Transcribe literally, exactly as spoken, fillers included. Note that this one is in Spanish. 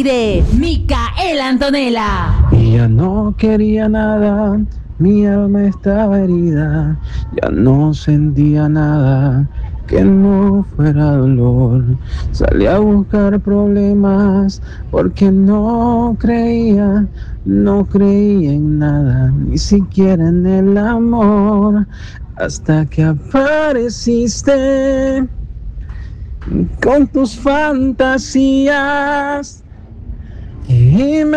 aire, Micael Antonella. Y ya no quería nada, mi alma estaba herida, ya no sentía nada que no fuera dolor. Salí a buscar problemas porque no creía, no creía en nada, ni siquiera en el amor, hasta que apareciste con tus fantasías y me